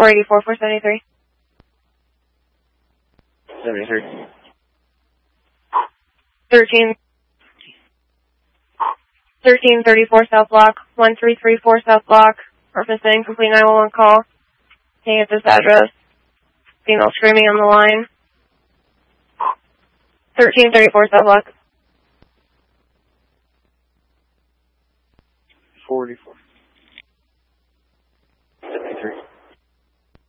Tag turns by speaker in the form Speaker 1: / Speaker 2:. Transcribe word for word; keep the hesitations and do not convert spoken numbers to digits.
Speaker 1: four eighty-four, four seventy-three.
Speaker 2: seventy-three.
Speaker 1: Thirteen. Thirteen thirty-four South Block. One three three four South Block. Referencing complete nine one one call. Staying at this address. Female screaming on the line. Thirteen thirty-four South Block.
Speaker 2: forty-four.